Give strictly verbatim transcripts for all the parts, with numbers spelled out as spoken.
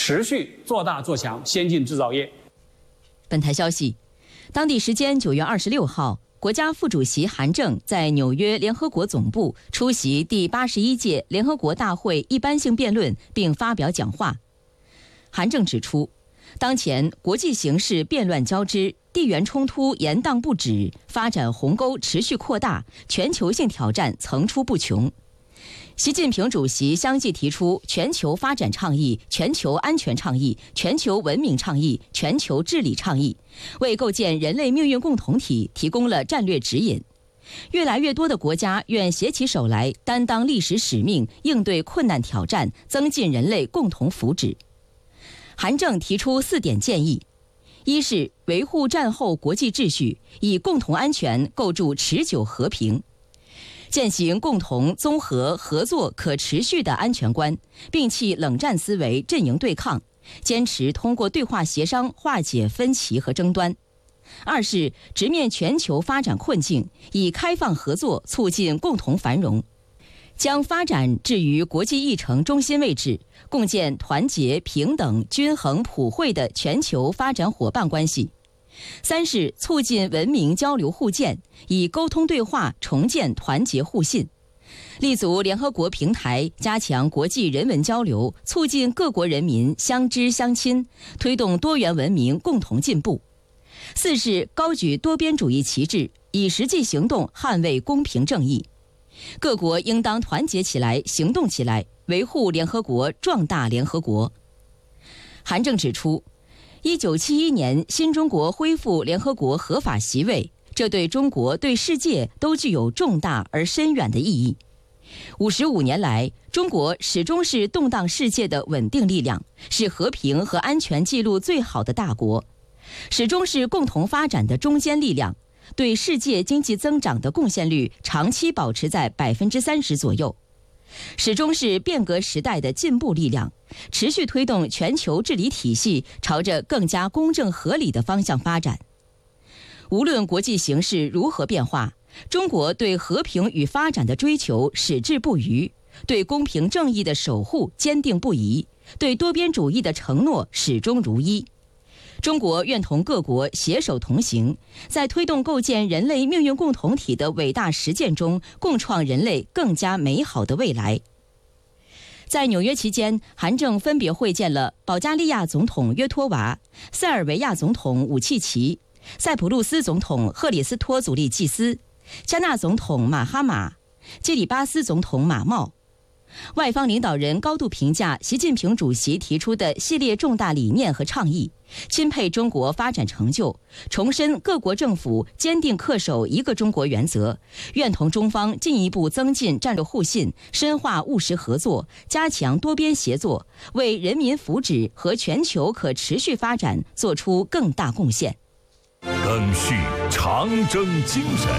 持续做大做强先进制造业。 本台消息，当地时间九月二十六号，国家副主席韩正在纽约联合国总部出席第八十一届联合国大会一般性辩论并发表讲话。韩正指出，当前国际形势变乱交织，地缘冲突延宕不止，发展鸿沟持续扩大，全球性挑战层出不穷。习近平主席相继提出全球发展倡议、全球安全倡议、全球文明倡议、全球治理倡议，为构建人类命运共同体提供了战略指引。越来越多的国家愿携起手来，担当历史使命，应对困难挑战，增进人类共同福祉。韩正提出四点建议：一是维护战后国际秩序，以共同安全构筑持久和平。践行共同、综合、合作、可持续的安全观，摒弃冷战思维、阵营对抗，坚持通过对话协商化解分歧和争端。二是直面全球发展困境，以开放合作促进共同繁荣，将发展置于国际议程中心位置，共建团结、平等、均衡、普惠的全球发展伙伴关系。三是促进文明交流互鉴，以沟通对话重建团结互信，立足联合国平台，加强国际人文交流，促进各国人民相知相亲，推动多元文明共同进步。四是高举多边主义旗帜，以实际行动捍卫公平正义。各国应当团结起来，行动起来，维护联合国，壮大联合国。韩正指出，一九七一年新中国恢复联合国合法席位，这对中国、对世界都具有重大而深远的意义。五十五年来，中国始终是动荡世界的稳定力量，是和平和安全记录最好的大国，始终是共同发展的中坚力量，对世界经济增长的贡献率长期保持在百分之三十左右，始终是变革时代的进步力量，持续推动全球治理体系朝着更加公正合理的方向发展。无论国际形势如何变化，中国对和平与发展的追求矢志不渝，对公平正义的守护坚定不移，对多边主义的承诺始终如一。中国愿同各国携手同行，在推动构建人类命运共同体的伟大实践中，共创人类更加美好的未来。在纽约期间，韩正分别会见了保加利亚总统约托娃、塞尔维亚总统武契奇、塞浦路斯总统赫里斯托祖利季斯、加纳总统马哈马、基里巴斯总统马茂。外方领导人高度评价习近平主席提出的系列重大理念和倡议，钦佩中国发展成就，重申各国政府坚定恪守一个中国原则，愿同中方进一步增进战略互信，深化务实合作，加强多边协作，为人民福祉和全球可持续发展做出更大贡献。 赓续长征精神，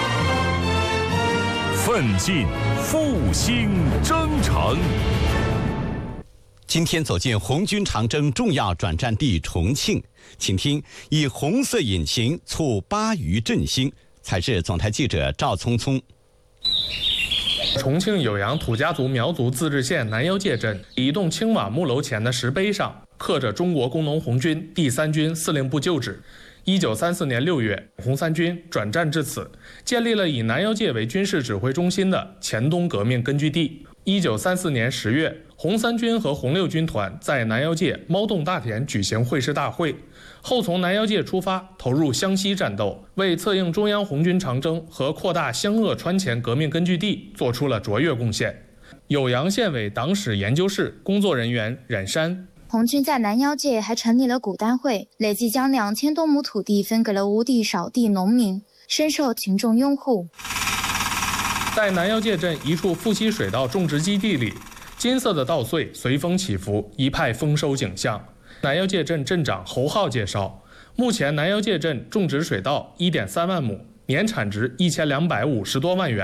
奋进复兴征程。 今天走进红军长征重要转战地重庆，请听以红色引擎促巴渝振兴。采制总台记者赵聪聪。 重庆酉阳土家族苗族自治县南腰界镇一栋青瓦木楼前的石碑上刻着中国工农红军第三军司令部旧址。一九三四年六月，红三军转战至此，建立了以南腰界为军事指挥中心的黔东革命根据地。一九三四年十月，红三军和红六军团在南腰界猫洞大田举行会师大会，后从南腰界出发，投入湘西战斗，为策应中央红军长征和扩大湘鄂川黔革命根据地做出了卓越贡献。酉阳县委党史研究室工作人员冉山。 红军在南腰界还成立了古丹会，累计将两千多亩土地分给了无地少地农民，深受群众拥护。 在南腰界镇一处富硒水稻种植基地里，金色的稻穗随风起伏，一派丰收景象。南腰界镇镇长侯浩介绍，目前南腰界镇种植水稻 一点三万亩，年产值一千两百五十多万元，但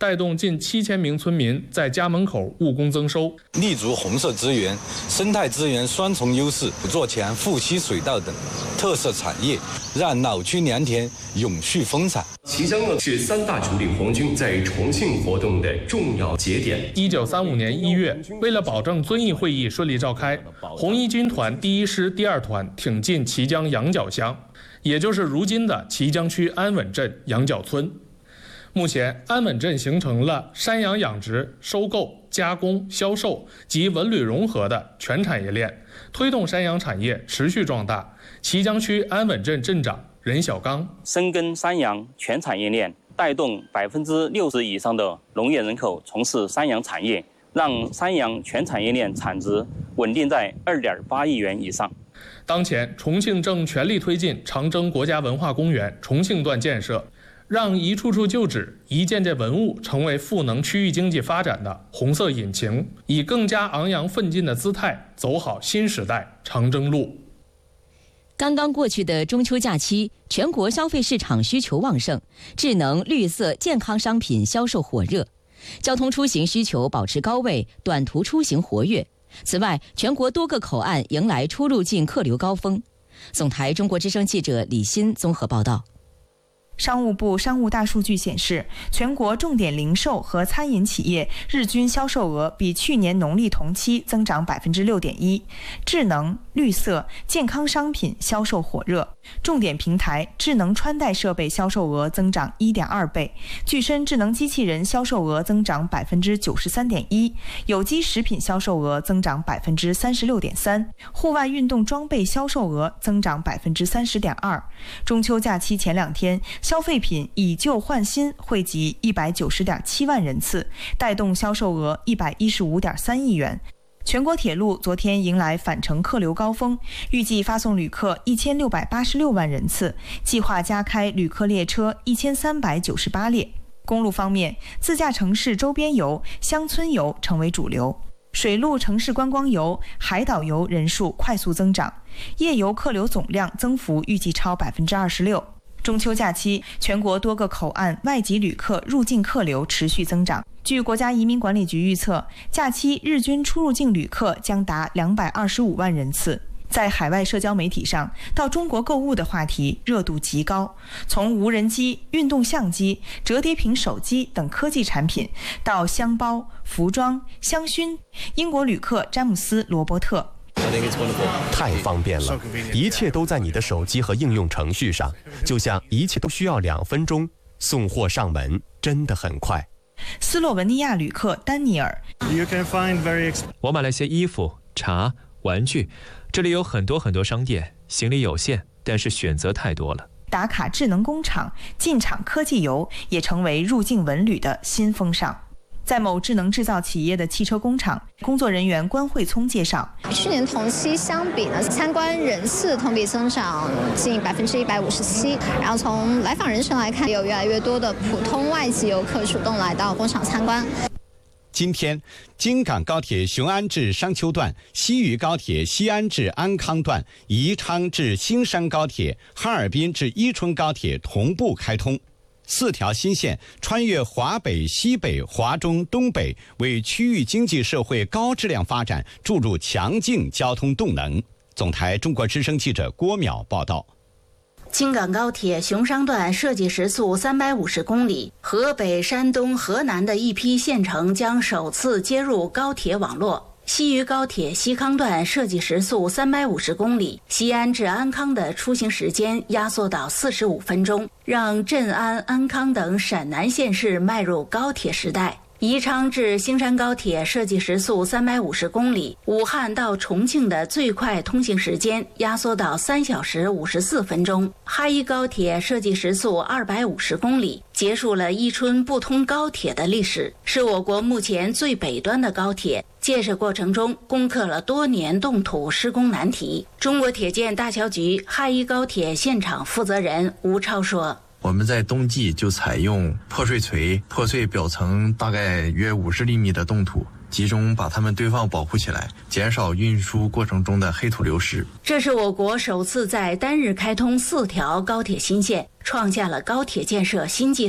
带动近七千名村民在家门口务工增收。 立足红色资源、生态资源双重优势，做强富硒水稻等特色产业，让老区良田永续丰产。 旗江呢是三大主力皇军在重庆活动的重要节点。 一九三五年一月，为了保证遵义会议顺利召开，红一军团第一师第二团挺进旗江羊角乡，也就是如今的旗江区安稳镇羊角村。目前，安稳镇形成了山羊养殖、收购、加工、销售及文旅融合的全产业链，推动山羊产业持续壮大。旗江区安稳镇镇长任小刚： 深耕山羊全产业链，带动百分之六十以上的农业人口从事山羊产业，让山羊全产业链产值稳定在二点八亿元以上。 当前，重庆正全力推进长征国家文化公园重庆段建设，让一处处旧址、一件件文物成为赋能区域经济发展的红色引擎，以更加昂扬奋进的姿态走好新时代长征路。 刚刚过去的中秋假期，全国消费市场需求旺盛，智能、绿色、健康商品销售火热，交通出行需求保持高位，短途出行活跃。此外，全国多个口岸迎来出入境客流高峰。总台中国之声记者李欣综合报道。 商务部商务大数据显示，全国重点零售和餐饮企业日均销售额比去年农历同期增长百分之六点一，智能、绿色、健康商品销售火热，重点平台智能穿戴设备销售额增长一点二倍，具身智能机器人销售额增长百分之九十三点一，有机食品销售额增长百分之三十六点三，户外运动装备销售额增长百分之三十点二。中秋假期前两天，消费品以旧换新惠及一百九十点七万人次，带动销售额一百一十五点三亿元。全国铁路昨天迎来返程客流高峰，预计发送旅客一千六百八十六万人次，计划加开旅客列车一千三百九十八列。公路方面，自驾城市周边游、乡村游成为主流，水陆城市观光游、海岛游人数快速增长，夜游客流总量增幅预计超百分之二十六。中秋假期，全国多个口岸外籍旅客入境客流持续增长。据国家移民管理局预测，假期日均出入境旅客将达两百二十五万人次。在海外社交媒体上，到中国购物的话题热度极高，从无人机、运动相机、折叠屏手机等科技产品，到箱包、服装、香薰，英国旅客詹姆斯·罗伯特。 太方便了，一切都在你的手机和应用程序上，就像一切都需要两分钟，送货上门真的很快。 斯洛文尼亚旅客丹尼尔， 我买了些衣服、茶、玩具，这里有很多很多商店，行李有限，但是选择太多了。 打卡智能工厂、进厂科技游也成为入境文旅的新风尚。在某智能制造企业的汽车工厂，工作人员关慧聪介绍， 去年同期相比呢，参观人次同比增长近百分之一百五十七。然后从来访人群来看，有越来越多的普通外籍游客主动来到工厂参观。 今天，京港高铁雄安至商丘段、西渝高铁西安至安康段、宜昌至新山高铁、哈尔滨至伊春高铁同步开通。四条新线穿越华北、西北、华中、东北，为区域经济社会高质量发展注入强劲交通动能。总台中国之声记者郭淼报道。 京港高铁雄商段设计时速三百五十公里，河北、山东、河南的一批县城将首次接入高铁网络。西渝高铁西康段设计时速三百五十公里，西安至安康的出行时间压缩到四十五分钟，让镇安、安康等陕南县市迈入高铁时代。宜昌至兴山高铁设计时速三百五十公里，武汉到重庆的最快通行时间压缩到三小时五十四分钟。哈一高铁设计时速二百五十公里，结束了伊春不通高铁的历史，是我国目前最北端的高铁。建设过程中攻克了多年冻土施工难题。中国铁建大桥局哈一高铁现场负责人吴超说， 我们在冬季就采用破碎锤，破碎表层大概约五十厘米的冻土，集中把它们堆放保护起来，减少运输过程中的黑土流失。 这是我国首次在单日开通四条高铁新线，创下了高铁建设新纪录。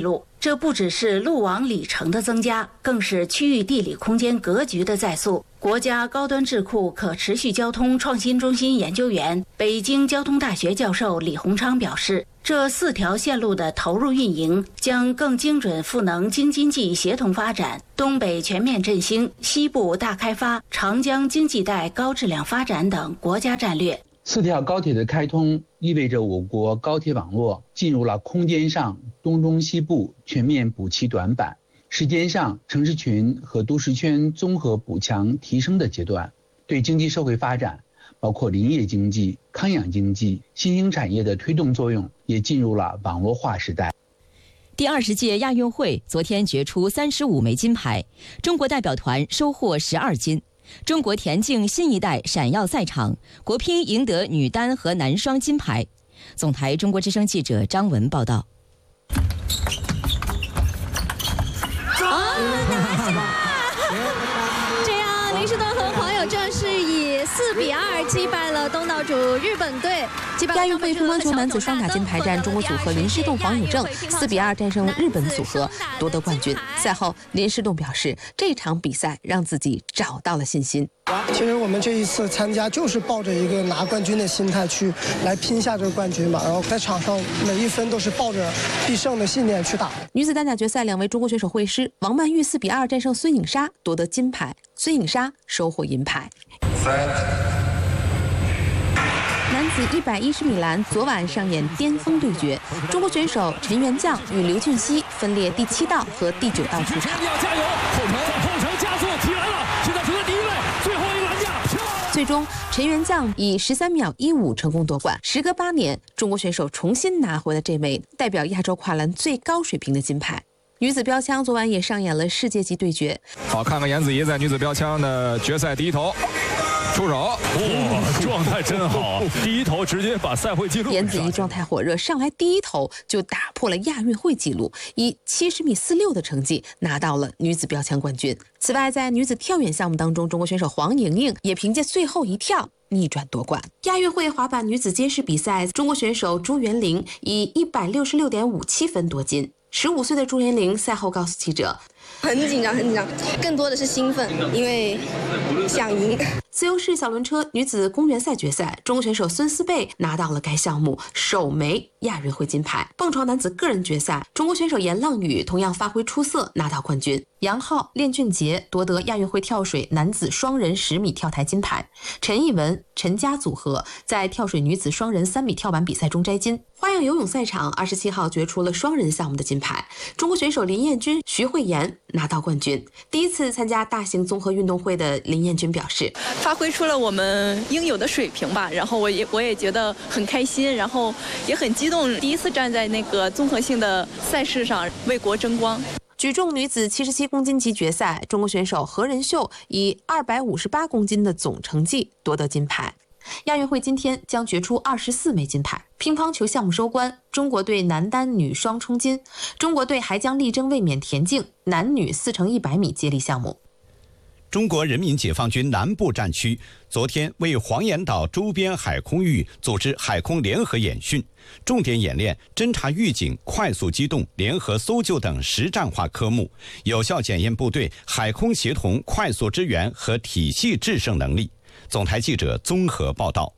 这不只是路网里程的增加，更是区域地理空间格局的再塑。国家高端智库可持续交通创新中心研究员、北京交通大学教授李洪昌表示，这四条线路的投入运营将更精准赋能京津冀协同发展、东北全面振兴、西部大开发、长江经济带高质量发展等国家战略。 四条高铁的开通意味着我国高铁网络进入了空间上东中西部全面补齐短板，时间上城市群和都市圈综合补强提升的阶段，对经济社会发展，包括林业经济、康养经济、新兴产业的推动作用也进入了网络化时代。 第二十届亚运会昨天决出三十五枚金牌，中国代表团收获十二金。中国田径新一代闪耀赛场，国乒赢得女单和男双金牌。总台中国之声记者张文报道。 这样，林士顿和黄友正是以四比二击败了东道主日本队。 亚运会乒乓球男子双打金牌战，中国组合林诗栋、黄友正四比二战胜日本组合，夺得冠军。赛后，林诗栋表示，这场比赛让自己找到了信心。 其实我们这一次参加就是抱着一个拿冠军的心态去来拼下这个冠军嘛，然后在场上每一分都是抱着必胜的信念去打。 女子单打决赛，两位中国选手会师，王曼玉四比二战胜孙颖莎，夺得金牌，孙颖莎收获银牌。男子一百一十米栏昨晚上演巅峰对决，中国选手陈元将与刘俊熙分列第七道和第九道出场。 加油！后程后程加速起来了，现在处在第一位，最后一个栏架。 最终，陈元将以十三秒一五成功夺冠。时隔八年，中国选手重新拿回了这枚代表亚洲跨栏最高水平的金牌。女子标枪昨晚也上演了世界级对决。 好，看看颜子怡在女子标枪的决赛第一头。出手， 哇，状态真好！第一头直接把赛会纪录。 颜子怡状态火热，上来第一头就打破了亚运会纪录，以七十米四六的成绩拿到了女子标枪冠军。此外，在女子跳远项目当中，中国选手黄莹莹也凭借最后一跳逆转夺冠。亚运会滑板女子街式比赛，中国选手朱元玲以一百六十六点五七分夺金。十五岁的朱元玲赛后告诉记者， 很紧张很紧张，更多的是兴奋，因为想赢。 自由式小轮车女子公园赛决赛，中国选手孙思贝拿到了该项目首枚亚运会金牌。蹦床男子个人决赛，中国选手严浪宇同样发挥出色，拿到冠军。杨浩、练俊杰夺得亚运会跳水男子双人十米跳台金牌。陈艺文、陈佳组合在跳水女子双人三米跳板比赛中摘金。花样游泳赛场二十七号决出了双人项目的金牌，中国选手林彦君、徐慧妍拿到冠军。第一次参加大型综合运动会的林彦君表示， 发挥出了我们应有的水平吧，然后我也我也觉得很开心，然后也很激动，第一次站在那个综合性的赛事上为国争光。 举重女子七十七公斤级决赛，中国选手何仁秀以二百五十八公斤的总成绩夺得金牌。亚运会今天将决出二十四枚金牌。乒乓球项目收官，中国队男单女双冲金，中国队还将力争卫冕田径男女四乘一百米接力项目。 中国人民解放军南部战区昨天为黄岩岛周边海空域组织海空联合演训，重点演练侦察预警、快速机动、联合搜救等实战化科目，有效检验部队海空协同、快速支援和体系制胜能力。总台记者综合报道。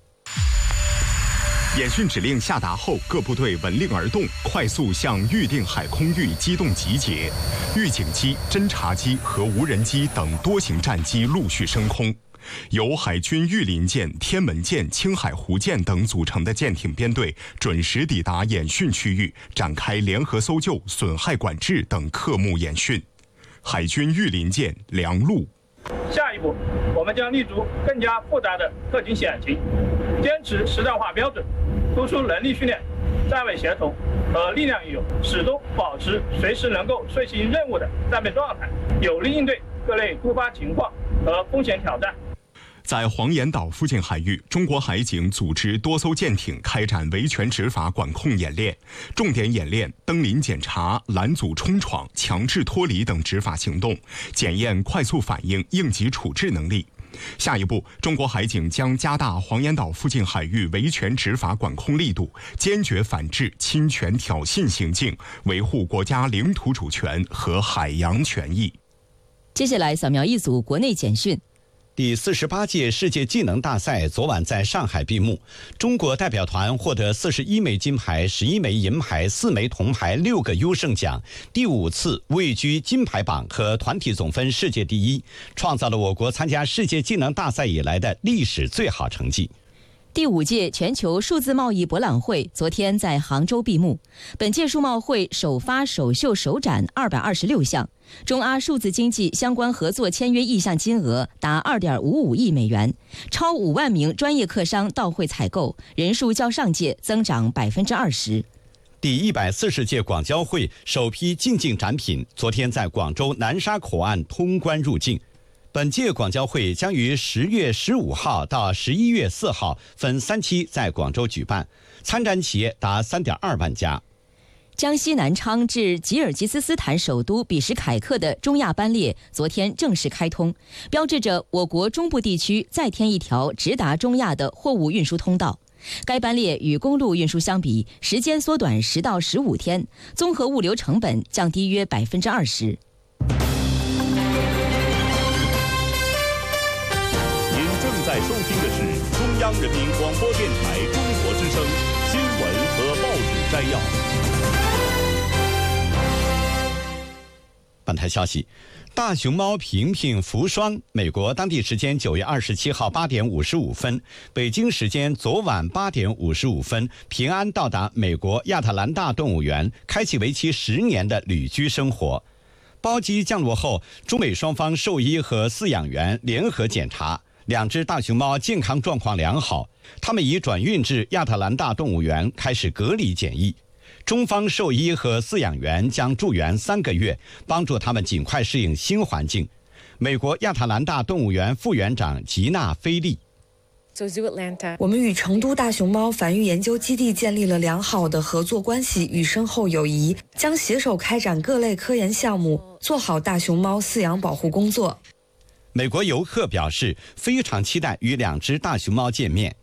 演训指令下达后，各部队闻令而动，快速向预定海空域机动集结。预警机、侦察机和无人机等多型战机陆续升空。由海军御林舰、天门舰、青海湖舰等组成的舰艇编队准时抵达演训区域，展开联合搜救、损害管制等科目演训。海军御林舰梁陆。 下一步，我们将立足更加复杂的特警险情，坚持实战化标准，突出能力训练、站位协同和力量运用，始终保持随时能够遂行任务的战备状态，有力应对各类突发情况和风险挑战。 在黄岩岛附近海域，中国海警组织多艘舰艇开展维权执法管控演练，重点演练登临检查、拦阻冲闯、强制脱离等执法行动，检验快速反应、应急处置能力。 下一步，中国海警将加大黄岩岛附近海域维权执法管控力度，坚决反制侵权挑衅行径，维护国家领土主权和海洋权益。 接下来扫描一组国内简讯。 第四十八届世界技能大赛昨晚在上海闭幕，中国代表团获得四十一枚金牌、十一枚银牌、四枚铜牌、六个优胜奖，第五次位居金牌榜和团体总分世界第一，创造了我国参加世界技能大赛以来的历史最好成绩。 第五届全球数字贸易博览会昨天在杭州闭幕。本届数贸会首发首秀首展二百二十六项，中阿数字经济相关合作签约意向金额达二点五五亿美元，超五万名专业客商到会采购，人数较上届增长百分之二十。 第一百四十届广交会首批进境展品昨天在广州南沙口岸通关入境。本届广交会将于十月十五号到十一月四号分三期在广州举办，参展企业达三点二万家。 江西南昌至吉尔吉斯斯坦首都比什凯克的中亚班列昨天正式开通，标志着我国中部地区再添一条直达中亚的货物运输通道。该班列与公路运输相比，时间缩短十到十五天，综合物流成本降低约百分之二十。 在收听的是中央人民广播电台中国之声新闻和报纸摘要。 本台消息，大熊猫平平福双，美国当地时间九月二十七号八点五十五分，北京时间昨晚八点五十五分，平安到达美国亚特兰大动物园，开启为期十年的旅居生活。包机降落后，中美双方兽医和饲养员联合检查。两只大熊猫健康状况良好，它们已转运至亚特兰大动物园开始隔离检疫。中方兽医和饲养员将驻园三个月，帮助它们尽快适应新环境。美国亚特兰大动物园副园长吉娜·菲利。 我们与成都大熊猫繁育研究基地建立了良好的合作关系与深厚友谊，将携手开展各类科研项目，做好大熊猫饲养保护工作。 美国游客表示非常期待与两只大熊猫见面。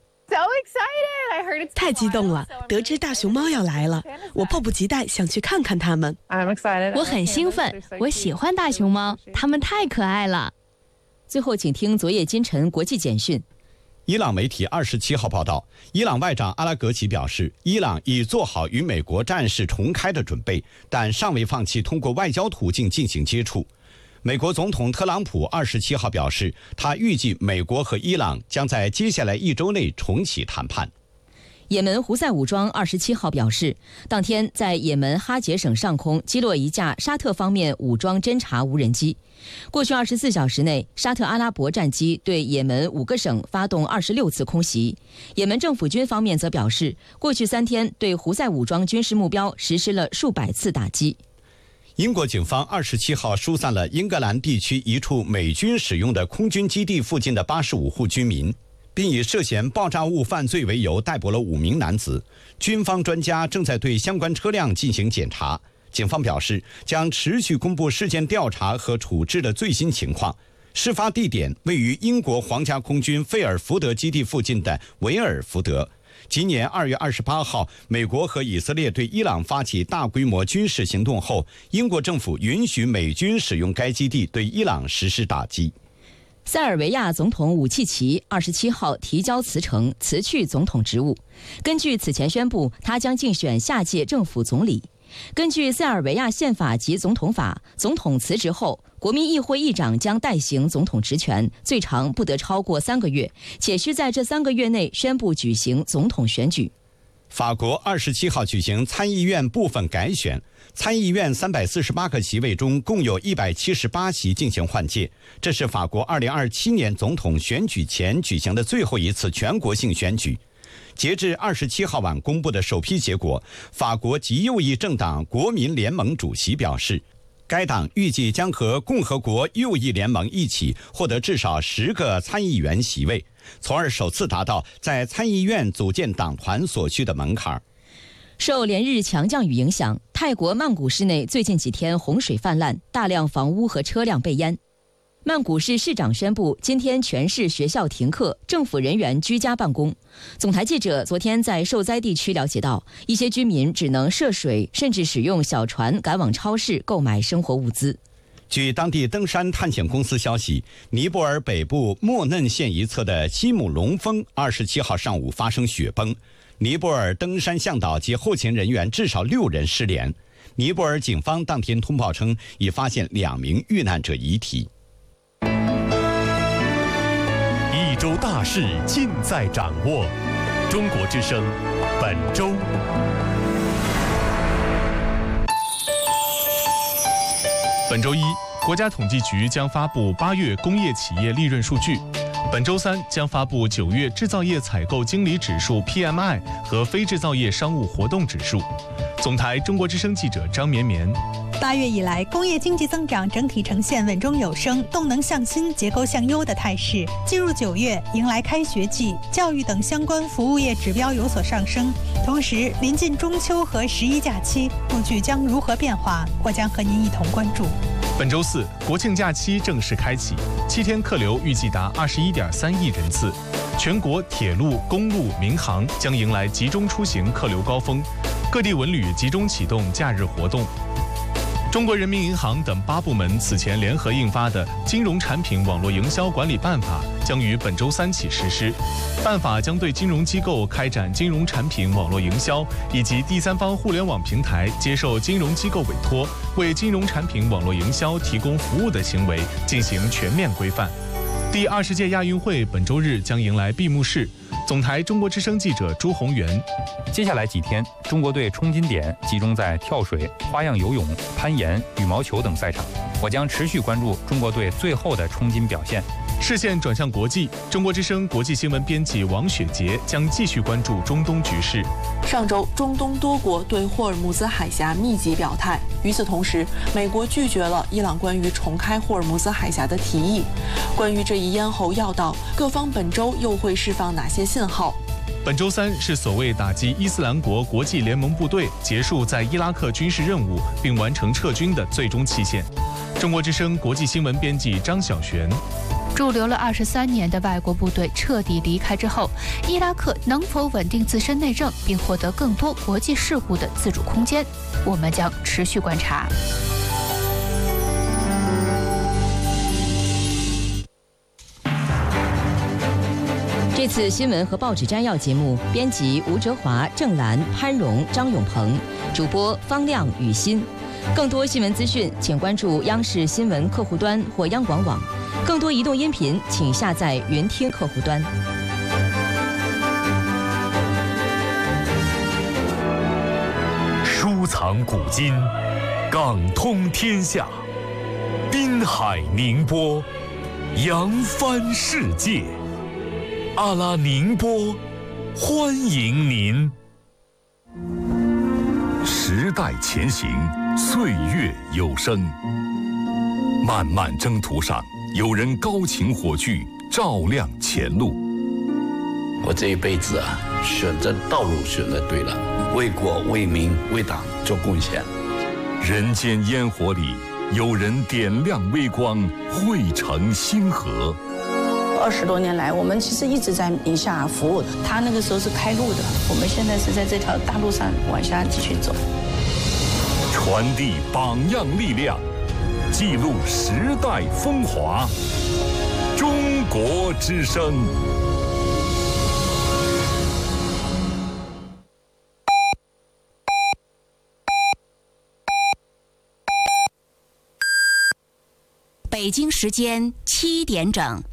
太激动了，得知大熊猫要来了，我迫不及待想去看看它们。 我很兴奋，我喜欢大熊猫，它们太可爱了。 最后请听昨夜今晨国际简讯。 伊朗媒体二十七号报道，伊朗外长阿拉格齐表示，伊朗已做好与美国战事重开的准备，但尚未放弃通过外交途径进行接触。美国总统特朗普二十七号表示，他预计美国和伊朗将在接下来一周内重启谈判。 也门胡塞武装二十七号表示，当天在也门哈杰省上空击落一架沙特方面武装侦察无人机。过去二十四小时内，沙特阿拉伯战机对也门五个省发动二十六次空袭。也门政府军方面则表示，过去三天对胡塞武装军事目标实施了数百次打击。 英国警方二十七号疏散了英格兰地区一处美军使用的空军基地附近的八十五户居民，并以涉嫌爆炸物犯罪为由逮捕了五名男子。军方专家正在对相关车辆进行检查。警方表示，将持续公布事件调查和处置的最新情况。事发地点位于英国皇家空军费尔福德基地附近的维尔福德。今年二月二十八号，美国和以色列对伊朗发起大规模军事行动后，英国政府允许美军使用该基地对伊朗实施打击。 塞尔维亚总统武契奇二十七号提交辞呈，辞去总统职务。根据此前宣布，他将竞选下届政府总理。根据塞尔维亚宪法及总统法，总统辞职后，国民议会议长将代行总统职权，最长不得超过三个月，且需在这三个月内宣布举行总统选举。 法国二十七号举行参议院部分改选，参议院三百四十八个席位中，共有一百七十八席进行换届，这是法国二零二七年总统选举前举行的最后一次全国性选举。截至二十七号晚公布的首批结果，法国极右翼政党国民联盟主席表示，该党预计将和共和国右翼联盟一起获得至少十个参议员席位，从而首次达到在参议院组建党团所需的门槛。 受连日强降雨影响，泰国曼谷市内最近几天洪水泛滥，大量房屋和车辆被淹。 曼谷市市长宣布，今天全市学校停课，政府人员居家办公。总台记者昨天在受灾地区了解到，一些居民只能涉水，甚至使用小船赶往超市购买生活物资。 据当地登山探险公司消息，尼泊尔北部莫嫩县一侧的西姆龙峰二十七号上午发生雪崩，尼泊尔登山向导及后勤人员至少六人失联。尼泊尔警方当天通报称，已发现两名遇难者遗体。 一周大事尽在掌握，中国之声本周。 本周一，国家统计局将发布八月工业企业利润数据。本周三将发布九月制造业采购经理指数 P M I 和非制造业商务活动指数。总台中国之声记者张绵绵。 八月以来，工业经济增长整体呈现稳中有升、动能向新、结构向优的态势。进入九月，迎来开学季，教育等相关服务业指标有所上升。同时，临近中秋和十一假期，数据将如何变化？我将和您一同关注。 本周四，国庆假期正式开启，七天客流预计达二十一点三亿人次。全国铁路、公路、民航将迎来集中出行客流高峰，各地文旅集中启动假日活动。中国人民银行等八部门此前联合印发的《金融产品网络营销管理办法》将于本周三起实施。办法将对金融机构开展金融产品网络营销以及第三方互联网平台接受金融机构委托为金融产品网络营销提供服务的行为进行全面规范。第二十届亚运会本周日将迎来闭幕式。总台中国之声记者朱宏元。 接下来几天，中国队冲金点集中在跳水、花样游泳、攀岩、羽毛球等赛场。我将持续关注中国队最后的冲金表现。 视线转向国际，中国之声国际新闻编辑王雪杰将继续关注中东局势。 上周，中东多国对霍尔木兹海峡密集表态。与此同时，美国拒绝了伊朗关于重开霍尔木兹海峡的提议。关于这一咽喉要道，各方本周又会释放哪些信号？ 本周三是所谓打击伊斯兰国国际联盟部队结束在伊拉克军事任务并完成撤军的最终期限。中国之声国际新闻编辑张晓璇。 驻留了二十三年的外国部队彻底离开之后，伊拉克能否稳定自身内政，并获得更多国际事务的自主空间？我们将持续观察。 这次新闻和报纸摘要节目，编辑吴哲华、郑兰、潘荣、张永鹏，主播方亮、雨欣。更多新闻资讯，请关注央视新闻客户端或央广网。更多移动音频，请下载云听客户端。 书藏古今，港通天下，滨海宁波，扬帆世界。阿拉宁波，欢迎您。时代前行，岁月有声。漫漫征途上，有人高擎火炬，照亮前路。 我这一辈子啊，选择道路选择对了，为国为民为党做贡献。 人间烟火里，有人点亮微光，汇成星河。 二十多年来，我们其实一直在宁夏服务的。他那个时候是开路的，我们现在是在这条大路上往下继续走。 传递榜样力量，记录时代风华。中国之声。 北京时间七点整。